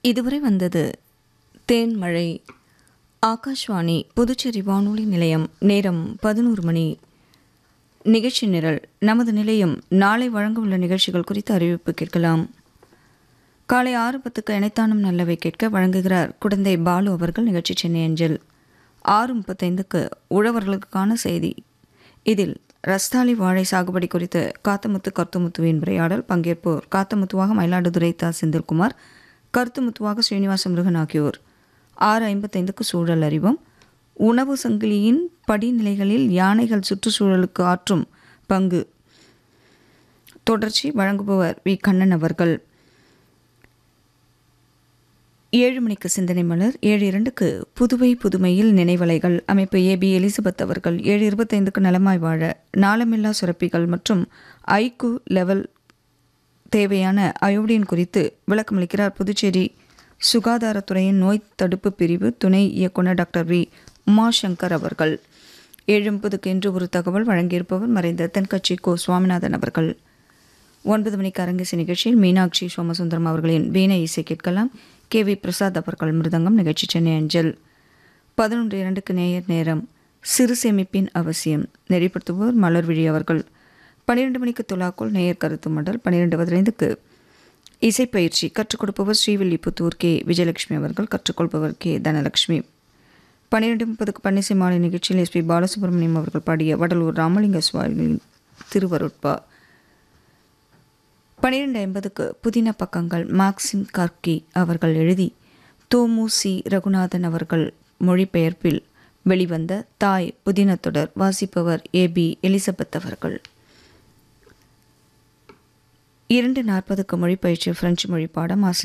இதுவரை வந்தது தேன்மழை. ஆகாஷ்வாணி புதுச்சேரி வானொலி நிலையம். நேரம் 11 மணி. நிகழ்ச்சி நிரல். நமது நிலையம் நாளை வழங்க உள்ள நிகழ்ச்சிகள் குறித்து அறிவிப்பு கேட்கலாம். காலை 6:10 இணைத்தானும் நல்லவை கேட்க வழங்குகிறார் குடந்தை பாலு அவர்கள். நிகழ்ச்சி சென்னை அஞ்சல். 6:35 உழவர்களுக்கான செய்தி. இதில் ரஸ்தாலி வாழை சாகுபடி குறித்து காத்தமுத்து கருத்துமுத்துவின் உரையாடல். பங்கேற்போர் காத்தமுத்துவாக மயிலாடுதுறை தா செந்தில்குமார், கருத்துமுத்துவாக ஸ்ரீனிவாச முருகன் ஆகியோர். 6:55 சூழல் அறிவோம். உணவு சங்கிலியின் படிநிலைகளில் யானைகள் சுற்றுச்சூழலுக்கு ஆற்றும் பங்கு தொடர்ச்சி. வழங்குபவர் வி கண்ணன் அவர்கள். 7 மணிக்கு சிந்தனை மலர். 7:02 புதுவை புதுமையில் நினைவலைகள். அமைப்பு ஏபி எலிசபெத் அவர்கள். 7:25 நலமாய் வாழ நாளமில்லா சுரப்பிகள் மற்றும் ஐக்கு லெவல் தேவையான அயோடின் குறித்து விளக்கமளிக்கிறார் புதுச்சேரி சுகாதாரத்துறையின் நோய் தடுப்பு பிரிவு துணை இயக்குநர் டாக்டர் வி உமாசங்கர் அவர்கள். 7:30 என்று ஒரு தகவல். வழங்கியிருப்பவர் மறைந்த தென்கட்சி கோ சுவாமிநாதன் அவர்கள். 9 மணிக்கு அரங்கேசி நிகழ்ச்சியில் மீனாட்சி சோமசுந்தரம் அவர்களின் வீணை இசை கேட்கலாம். கே வி பிரசாத் அவர்கள் மிருதங்கம். நிகழ்ச்சி சென்னை அஞ்சல். 11:02 நேயர் நேரம். சிறு சேமிப்பின் அவசியம். நெறிப்படுத்துபவர் மலர்விழி அவர்கள். 12 மணிக்கு துலாக்கோல் நேயர் கருத்து மண்டல். 12:15 இசைப்பயிற்சி. கற்றுக் கொடுப்பவர் ஸ்ரீவில்லிபுத்தூர் கே விஜயலட்சுமி அவர்கள். கற்றுக்கொள்பவர் கே தனலட்சுமி. 12:30 பன்னிசை மாலை நிகழ்ச்சியில் எஸ்பி பாலசுப்ரமணியம் அவர்கள் பாடிய வடலூர் ராமலிங்க சுவாமிகளின் திருவருட்பா. 12:50 புதின பக்கங்கள். மாக்சிம் கார்கி அவர்கள் எழுதி தோமு சி ரகுநாதன் அவர்கள் மொழிபெயர்ப்பில் வெளிவந்த தாய் புதின தொடர். வாசிப்பவர் ஏபி எலிசபெத் அவர்கள். 2:40 மொழிப்பயிற்சி. பிரெஞ்சு மொழி பாடம்.